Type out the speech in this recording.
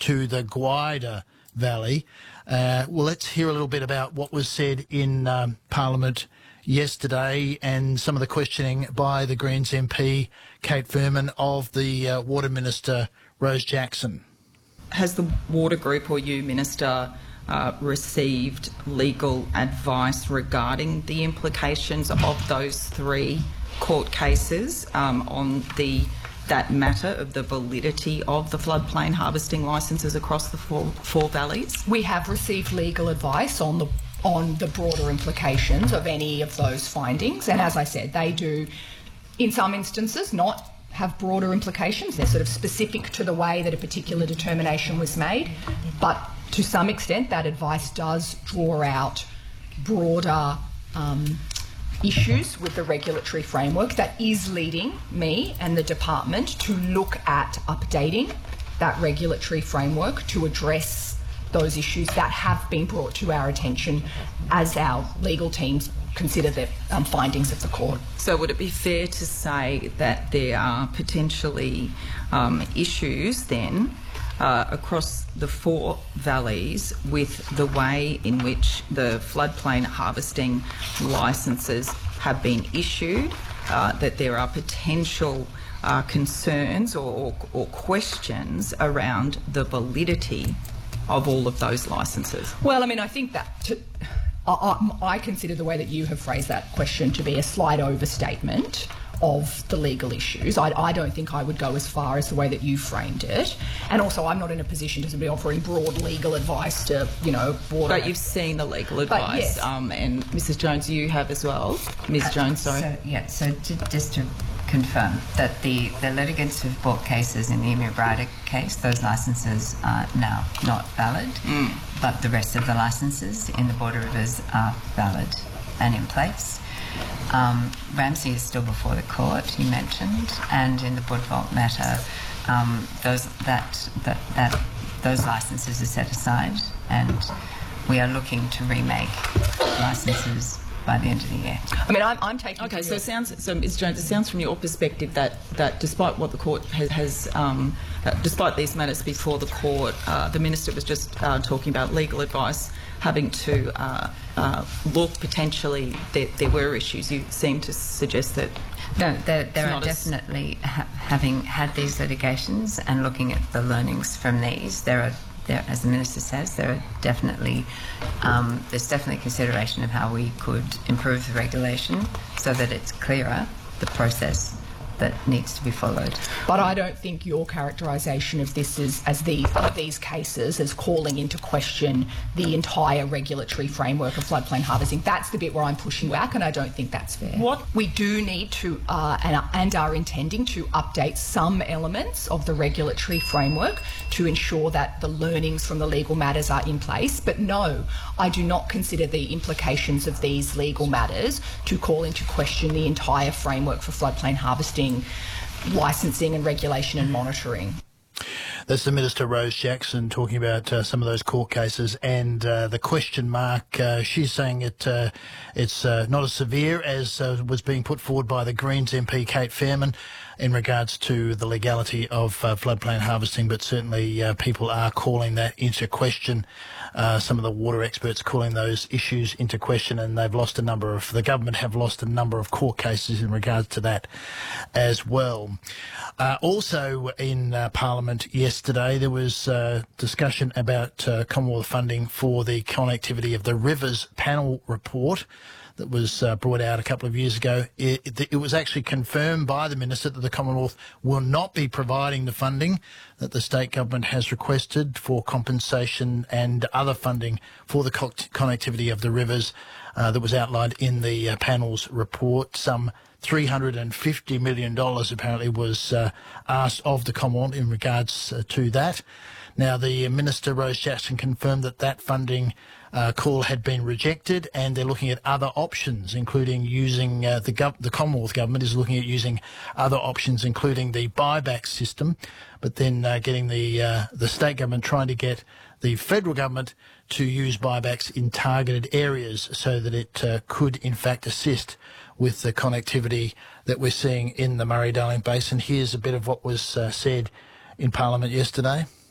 to the Gwydir Valley. Well, let's hear a little bit about what was said in Parliament yesterday and some of the questioning by the Greens MP, Kate Faehrmann, of the Water Minister, Rose Jackson. Has the Water Group or you, Minister, received legal advice regarding the implications of those 3 court cases on that matter of the validity of the floodplain harvesting licences across the four valleys? We have received legal advice on the broader implications of any of those findings, and as I said, they do, in some instances, not have broader implications. They're sort of specific to the way that a particular determination was made, but to some extent that advice does draw out broader issues with the regulatory framework that is leading me and the department to look at updating that regulatory framework to address those issues that have been brought to our attention as our legal teams consider the findings of the court. So would it be fair to say that there are potentially issues then across the 4 valleys with the way in which the floodplain harvesting licences have been issued, that there are potential concerns or questions around the validity of all of those licences? Well, I mean, I think that I consider the way that you have phrased that question to be a slight overstatement of the legal issues. I don't think I would go as far as the way that you framed it. And also, I'm not in a position to be offering broad legal advice to, broader... But you've seen the legal advice, yes. And Mrs Jones, you have as well. Ms Jones, sorry. So just to confirm that the litigants who've brought cases in the Emu-Bryda case, those licences are now not valid, but the rest of the licences in the Border Rivers are valid and in place. Ramsay is still before the court, you mentioned, and in the Woodvault matter, those licences are set aside, and we are looking to remake licences by the end of the year. I mean, I'm taking... Okay, so Ms Jones, it sounds from your perspective that despite what the court has despite these matters before the court, the Minister was just talking about legal advice having to look potentially there were issues. You seem to suggest that... No, there are definitely, having had these litigations and looking at the learnings from these, there, as the Minister says, there's definitely consideration of how we could improve the regulation so that it's clearer, the process that needs to be followed. But I don't think your characterisation of this of these cases as calling into question the entire regulatory framework of floodplain harvesting. That's the bit where I'm pushing back, and I don't think that's fair. What we do need to, and are intending to update some elements of the regulatory framework to ensure that the learnings from the legal matters are in place. But no, I do not consider the implications of these legal matters to call into question the entire framework for floodplain harvesting, licensing and regulation and monitoring. That's the Minister, Rose Jackson, talking about some of those court cases and the question mark. She's saying it's not as severe as was being put forward by the Greens MP, Kate Faehrmann, in regards to the legality of floodplain harvesting, but certainly people are calling that into question. Some of the water experts calling those issues into question, and the government have lost a number of court cases in regards to that as well. Also in Parliament yesterday, there was discussion about Commonwealth funding for the Connectivity of the Rivers panel report that was brought out a couple of years ago. It was actually confirmed by the Minister that the Commonwealth will not be providing the funding that the state government has requested for compensation and other funding for the connectivity of the rivers that was outlined in the panel's report. Some $350 million apparently was asked of the Commonwealth in regards to that. Now, the Minister, Rose Jackson, confirmed that funding call had been rejected, and they're looking at other options, including using the Commonwealth Government is looking at using other options, including the buyback system, but then getting the state government trying to get the federal government to use buybacks in targeted areas so that it could, in fact, assist with the connectivity that we're seeing in the Murray-Darling Basin. Here's a bit of what was said in Parliament yesterday.